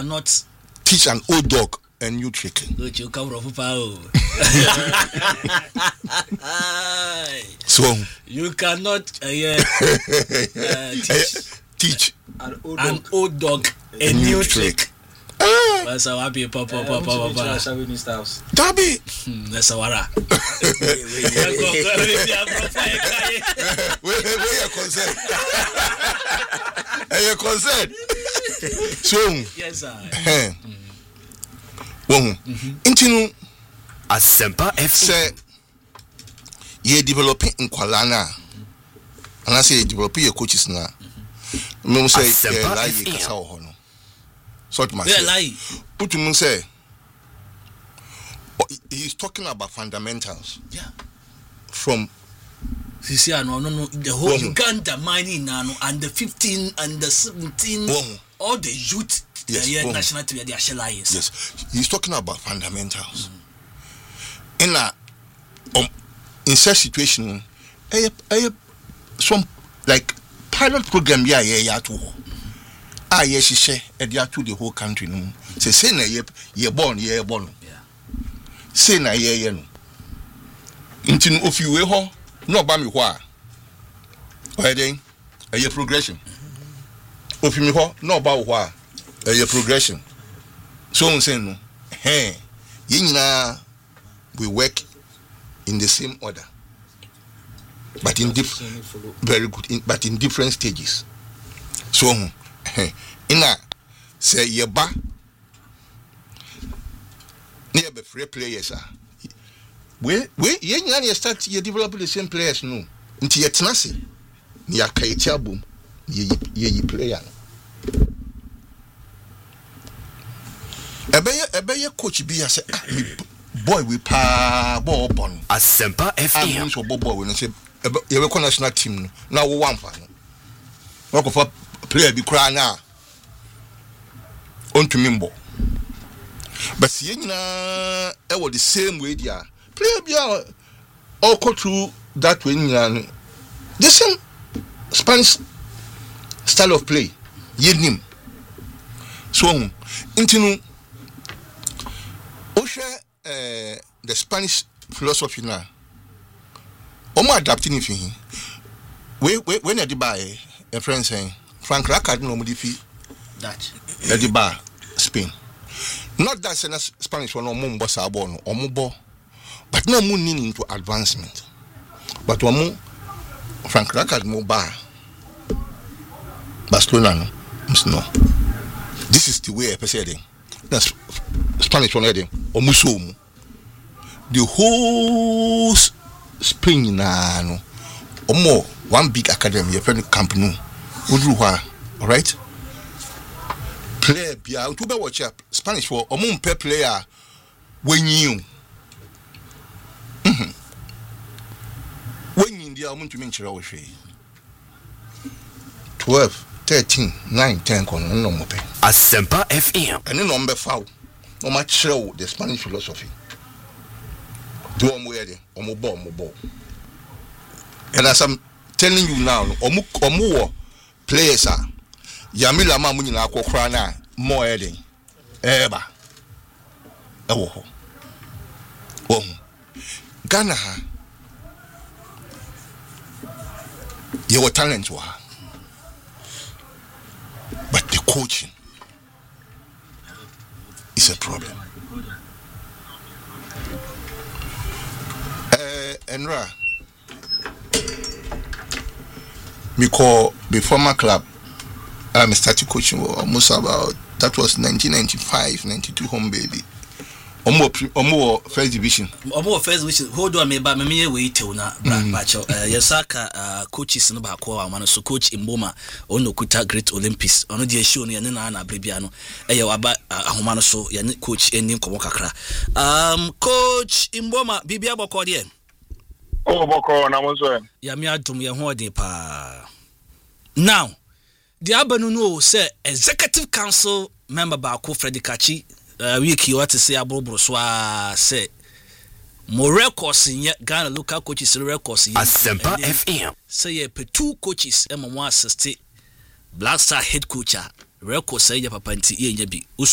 cannot teach an old dog a new trick. You come from power. So you cannot teach an old dog a new trick. That's how happy papa. Dabi. That's a wara. Where you concerned? Are you concerned? So yes, sir. Intinu Asempa F say ye developing in Kualana, and I say developing your coaches now. No say lie kasao hono. Sort my lie. Put him say he's talking about fundamentals. Yeah. From no the whole Uganda mining now and the 15 and the 17 all the youth. Yes, national team they are lying. Yes, he's talking about fundamentals. In such situation, some like pilot program too. Yes, she say to the whole country. No, say na ye born. Yeah. Say na ye no. Intin of you ho no ba me ho a. Why then? A progression. Of me ho no ba ho a. A progression. So I'm saying no. Hey, we work in the same order, but in very good. But in different stages. So ina say yeba near be free players we you start you develop the same players no nti ye tenase ni akaiti abom ye player Ebe coach be say boy we pa ball bon Asempa FM so boy we say ye we national team na wo wan fa no wo for player bi kra na on to mimbo but see nyina e wo the same way dia player bi all go through that way nyina the same Spanish style of play yenim so intinu the Spanish philosophy now. Omo adapting if you when you buy a friend saying Frank Rijkaard no mo difi Dutch. The bar Spain. Not that Spanish one omo mbo sa bo no omo bo but no mo need into advancement. But omo Frank Rijkaard mo bar Barcelona no. This is the way I say it. That's Spanish one heading omo so mu. The whole Spain na no omo one big academy friend camp no all right player bia to be watch up Spanish for omo per player when you dia omo ntumi nkyere wo hwe 12 13 9 10 kono no mo pe Asempa FM ene no mbe fawo no ma kyerɛ the Spanish philosophy do omo yede omo bo and as I'm telling you now omo players are Yamila ma munyina akokra na more heading eba ewo ho Ghana ha your talent wa but the coaching is a problem. Enra me call the former club I started coaching almost about that was 1995 92 home baby omo first division hold on me wait till na bacho yesaka coaches no ba ko amano so coach Mboma ono kuta Great Olympics ono de show no na brebia no eye waba ahoma no so ye coach eni komo kakra coach Mboma bibia boko de boko na mo so ya mi adum ye ho de pa now the abanu no say executive council member ba ko Freddy Kachi week you want to say abrobro so say more records in Ghana local coaches records in Asempa FM say two coaches and one assistant Black Star head coach records say papa nti ye nya bi